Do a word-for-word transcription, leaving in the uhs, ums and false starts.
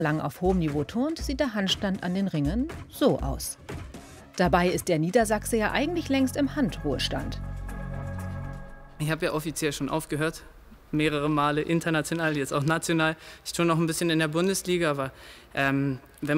lang auf hohem Niveau turnt, sieht der Handstand an den Ringen so aus. Dabei ist der Niedersachse ja eigentlich längst im Handruhestand. Ich habe ja offiziell schon aufgehört, mehrere Male international, jetzt auch national. Ich tue noch ein bisschen in der Bundesliga, aber ähm, wenn